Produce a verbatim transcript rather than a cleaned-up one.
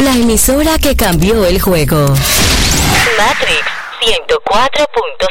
La emisora que cambió el juego. Matrix ciento cuatro punto